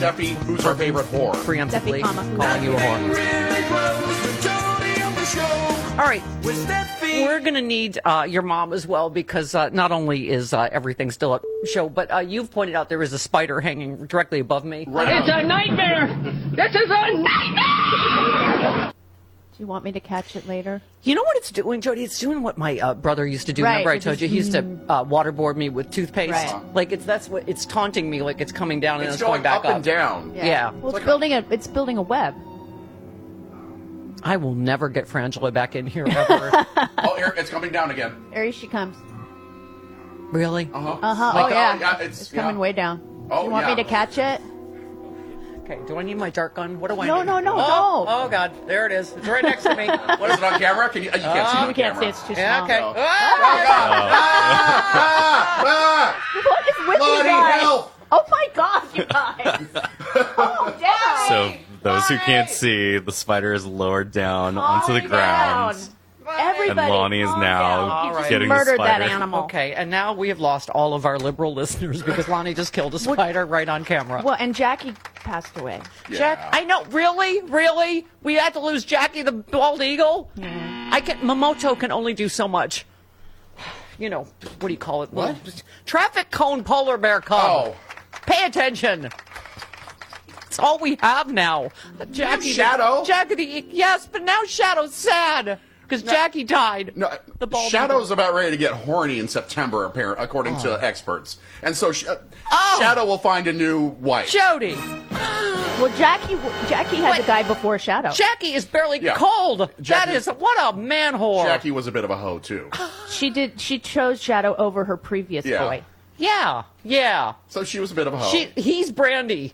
Steffi, who's our favorite whore? Preemptively Steffi, calling you a whore. All right, we're going to need your mom as well because not only is everything still at show, but you've pointed out there is a spider hanging directly above me. Right. It's a nightmare! This is a nightmare! Do you want me to catch it later? You know what it's doing, Jody? It's doing what my brother used to do. Right, Remember I it told just- you he used to waterboard me with toothpaste? Right. Like that's what it's taunting me like it's coming down and It's it's going going back up and down. Yeah. Well, it's building a web. I will never get Frangela back in here ever. Oh, here, it's coming down again. There she comes. Really? Oh Like, yeah, it's coming way down. Oh, Do you want yeah. me to catch it? Okay, do I need my dart gun? What do I No, need? no, no, oh, no. Oh, God, there it is. It's right next to me. What is it on camera? Can you can't see it on We can't see. camera. It's too Yeah, small. okay. Oh. Ah! What is with you Bloody guys? hell! Oh my God, you guys! Calm down. So those who can't see, the spider is lowered down onto the Calm ground. down. Everybody, And Lonnie is calm now down. You All just right. getting the murdered that spider. animal. Okay, and now we have lost all of our liberal listeners because Lonnie just killed a spider right on camera. Well, and Jackie passed away. Jack, I know, really? We had to lose Jackie the bald eagle? Momoto can only do so much. You know, what do you call it? What? Traffic cone polar bear cub. Oh. Pay attention. It's all we have now. Jackie. Shadow. Yes, but now Shadow's sad because Jackie died. No, The bald Shadow's eagle. about ready to get horny in September, according to experts. And so Oh. Shadow will find a new wife. Jody. Well, Jackie had the guy before Shadow. Jackie is barely Yeah. cold. Jackie- That is what a man whore. Jackie was a bit of a hoe, too. She chose Shadow over her previous Yeah. boy. Yeah. So she was a bit of a hoe. He's Brandy.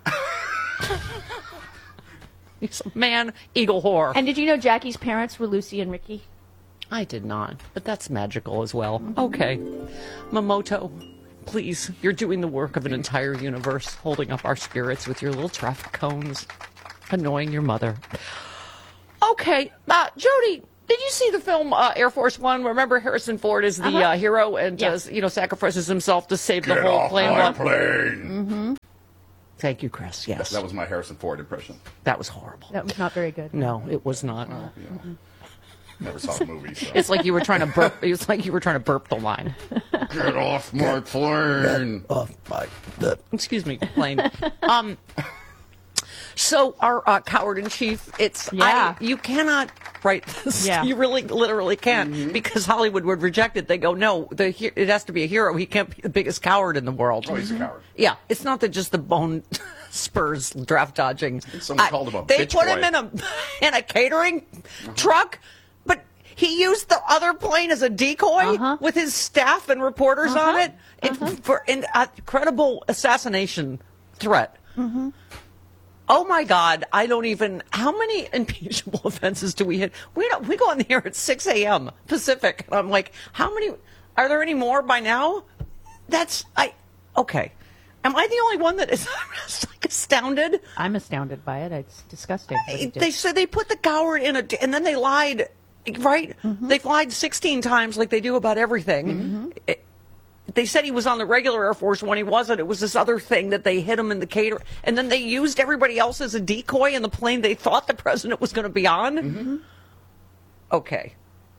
He's a man eagle whore. And did you know Jackie's parents were Lucy and Ricky? I did not, but that's magical as well. Okay. Momoto, please, you're doing the work of an entire universe, holding up our spirits with your little traffic cones, annoying your mother. Okay, Jody, did you see the film Air Force One? Remember Harrison Ford is the hero and sacrifices himself to save the Get whole off plane. my plane. Thank you, Chris. Yes, That was my Harrison Ford impression. that was horrible. That was not very good. No, it was not. Never saw the movie. So. It's like you were trying to burp. It's like you were trying to burp the line. Get off my plane. Excuse me, plane. So our coward in chief, you cannot write this. Yeah. You really, literally can't because Hollywood would reject it. They go, no, it has to be a hero. He can't be the biggest coward in the world. Oh, he's a coward. Yeah, it's not that just the bone spurs draft dodging. Someone called him a They bitch put boy. him in a catering truck, but he used the other plane as a decoy with his staff and reporters on it for a credible assassination threat. Oh my God! I don't even. How many impeachable offenses do we hit? We go on the air at 6 a.m. Pacific, and I'm like, how many? Are there any more by now? Okay. Am I the only one that is like astounded? I'm astounded by it. It's disgusting. what he did. They said they put the coward in and then they lied, right? They lied 16 times like they do about everything. They said he was on the regular Air Force when he wasn't. It was this other thing that they hit him in the cater, and then they used everybody else as a decoy in the plane they thought the president was going to be on. Okay.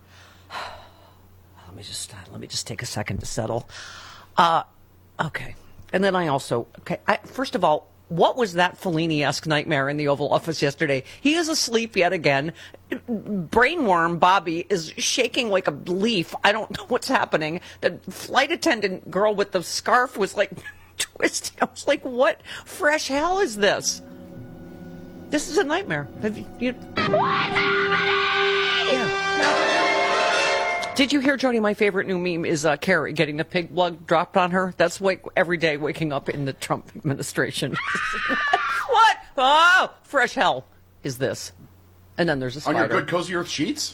Let me just take a second to settle. Okay. And then first of all, what was that Fellini-esque nightmare in the Oval Office yesterday? He is asleep yet again. Brainworm Bobby is shaking like a leaf. I don't know what's happening. The flight attendant girl with the scarf was like twisting. I was like, what fresh hell is this? This is a nightmare. What's happening? Yeah. Did you hear, Jody, my favorite new meme is Carrie getting the pig blood dropped on her? That's like every day waking up in the Trump administration. What? Oh, fresh hell is this. And then there's a On spider. your good cozy earth sheets?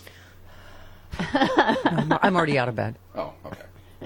I'm already out of bed. Oh, okay.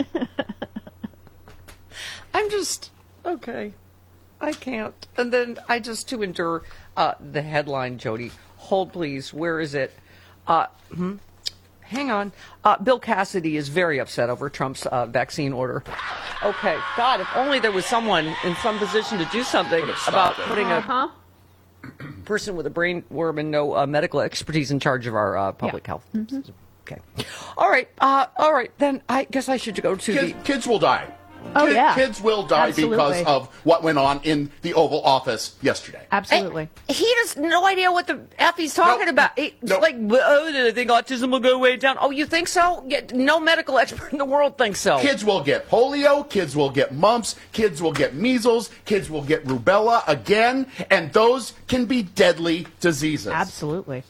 I'm just, okay. I can't. And then to endure the headline, Jody. Hold, please. Where is it? hang on. Bill Cassidy is very upset over Trump's vaccine order. Okay, God, if only there was someone in some position to do something about putting a person with a brain worm and no medical expertise in charge of our public health. Okay. All right. Then I guess I should go to Kids will die. Oh, yeah. Kids will die Absolutely. because of what went on in the Oval Office yesterday. Absolutely. He has no idea what the F he's talking about. It's like, oh, I think autism will go way down. Oh, you think so? Yeah, no medical expert in the world thinks so. Kids will get polio, kids will get mumps, kids will get measles, kids will get rubella again, and those can be deadly diseases. Absolutely.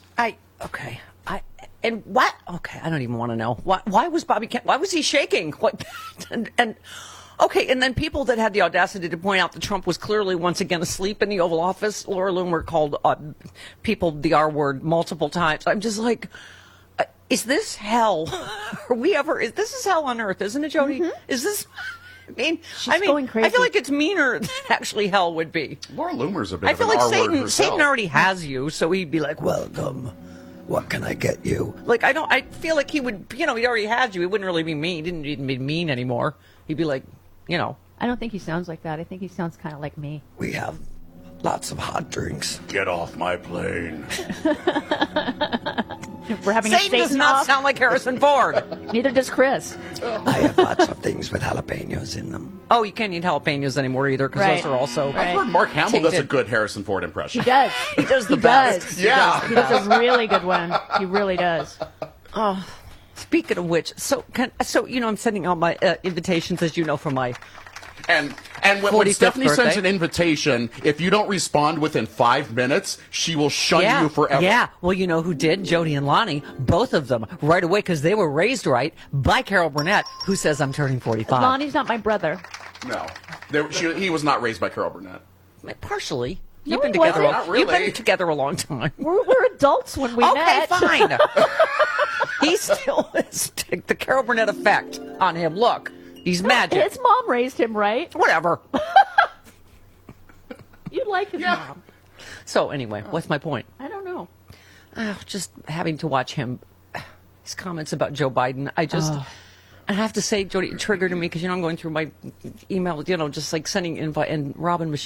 And what? Okay, I don't even want to know. Why was Bobby Kemp? Why was he shaking? What? Okay, and then people that had the audacity to point out that Trump was clearly once again asleep in the Oval Office. Laura Loomer called people the R word multiple times. I'm just like, is this hell? This is hell on earth, isn't it, Jody? Is this? I mean, going crazy. I feel like it's meaner than actually hell would be. Laura Loomer's a bit I of feel an like R-word herself. Satan already has you, so he'd be like, welcome. What can I get you? Like, I feel like he would, he already had you. He wouldn't really be mean. He didn't even be mean anymore. He'd be like, I don't think he sounds like that. I think he sounds kind of like me. we have lots of hot drinks. Get off my plane. We're having Satan a does Satan not off. sound like Harrison Ford. Neither does Chris. I have lots of things with jalapenos in them. Oh, you can't eat jalapenos anymore either, because Right. those are also... Right. I've heard Mark Hamill does a Tainted. good Harrison Ford impression. He does. He does the He best. does. Yeah. He does a really good one. He really does. Speaking of which, I'm sending out my invitations, as you know, for my... And when 45th Stephanie sends birthday. an invitation, if you don't respond within 5 minutes, she will shun you forever. Yeah. Well, you know who did? Jody and Lonnie, both of them, right away, because they were raised right by Carol Burnett, who says I'm turning 45. Lonnie's not my brother. No. He was not raised by Carol Burnett. Partially. No, You've been he together. wasn't. Not really. You've been together a long time. We're adults when we Okay, met. fine. He still has the Carol Burnett effect on him. Look, he's magic. His mom raised him, right? Whatever. You like his mom. So anyway, what's my point? I don't know. Just having to watch him, his comments about Joe Biden. I have to say, Jody, it triggered me because I'm going through my email, just like sending invite, and Robin was